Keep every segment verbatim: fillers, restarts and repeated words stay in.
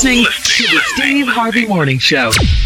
listening to the Steve Harvey Morning Show.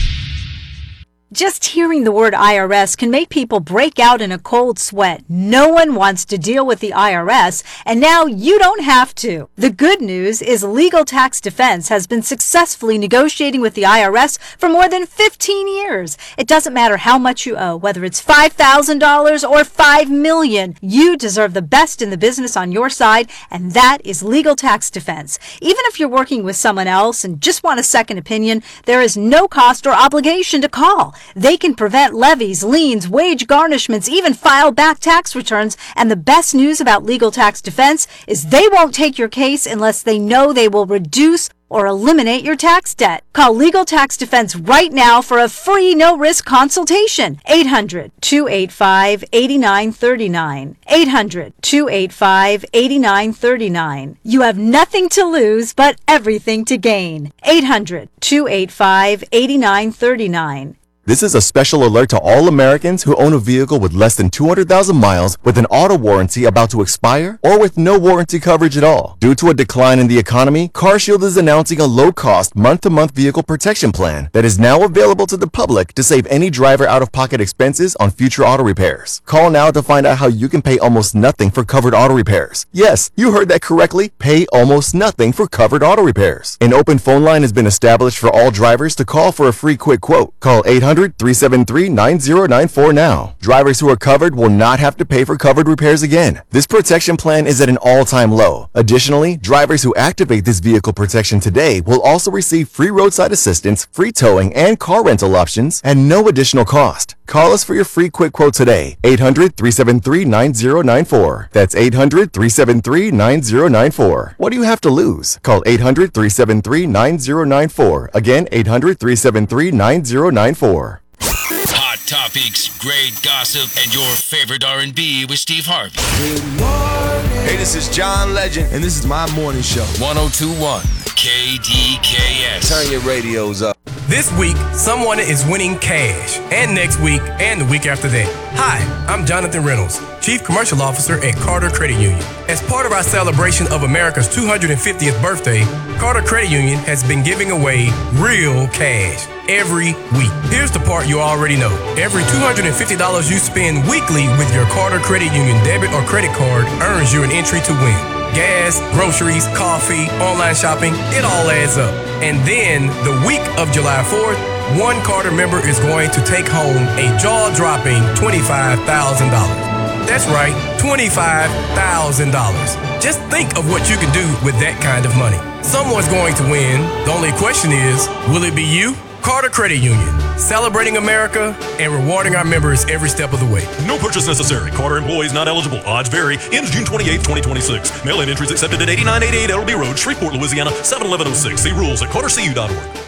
Just hearing the word I R S can make people break out in a cold sweat. No one wants to deal with the I R S, and now you don't have to. The good news is Legal Tax Defense has been successfully negotiating with the I R S for more than fifteen years. It doesn't matter how much you owe, whether it's five thousand dollars or five million dollars. You deserve the best in the business on your side, and that is Legal Tax Defense. Even if you're working with someone else and just want a second opinion, there is no cost or obligation to call. They can prevent levies, liens, wage garnishments, even file back tax returns. And the best news about Legal Tax Defense is they won't take your case unless they know they will reduce or eliminate your tax debt. Call Legal Tax Defense right now for a free no-risk consultation. eight hundred, two eight five, eight nine three nine. eight hundred, two eight five, eight nine three nine. You have nothing to lose but everything to gain. eight hundred, two eight five, eight nine three nine. This is a special alert to all Americans who own a vehicle with less than two hundred thousand miles with an auto warranty about to expire or with no warranty coverage at all. Due to a decline in the economy, CarShield is announcing a low-cost month-to-month vehicle protection plan that is now available to the public to save any driver out-of-pocket expenses on future auto repairs. Call now to find out how you can pay almost nothing for covered auto repairs. Yes, you heard that correctly. Pay almost nothing for covered auto repairs. An open phone line has been established for all drivers to call for a free quick quote. Call eight hundred, three seven three, nine zero nine four now. Drivers who are covered will not have to pay for covered repairs again. This protection plan is at an all-time low. Additionally, drivers who activate this vehicle protection today will also receive free roadside assistance, free towing, and car rental options at no additional cost. Call us for your free quick quote today. eight hundred, three seven three, nine zero nine four. That's eight hundred, three seven three, nine zero nine four. What do you have to lose? Call eight hundred, three seven three, nine zero nine four. Again, eight hundred, three seven three, nine zero nine four. Hot topics, great gossip, and your favorite R and B with Steve Harvey. Good morning. Hey, this is John Legend, and this is my morning show. one oh two point one K D K S. Turn your radios up. This week, someone is winning cash, and next week, and the week after that. Hi, I'm Jonathan Reynolds, Chief Commercial Officer at Carter Credit Union. As part of our celebration of America's two hundred fiftieth birthday, Carter Credit Union has been giving away real cash every week. Here's the part you already know. Every two hundred fifty dollars you spend weekly with your Carter Credit Union debit or credit card earns you an entry to win. Gas, groceries, coffee, online shopping, it all adds up. And then, the week of July fourth, one Carter member is going to take home a jaw-dropping twenty-five thousand dollars. That's right, twenty-five thousand dollars. Just think of what you can do with that kind of money. Someone's going to win. The only question is, will it be you? Carter Credit Union, celebrating America and rewarding our members every step of the way. No purchase necessary. Carter employees not eligible. Odds vary. Ends June twenty-eighth, twenty twenty-six. Mail-in entries accepted at eighty-nine eighty-eight L B Road, Shreveport, Louisiana, seven eleven oh six. See rules at carter c u dot org.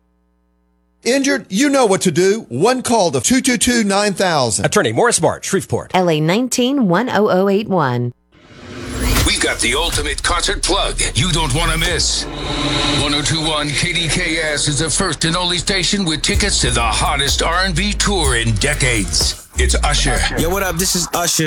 Injured? You know what to do. One call to two two two, nine thousand. Attorney Morris Bart, Shreveport. L A nineteen, one oh oh eight one. We've got the ultimate concert plug you don't want to miss. one oh two point one K D K S is the first and only station with tickets to the hottest R and B tour in decades. It's Usher. Yo, what up? This is Usher.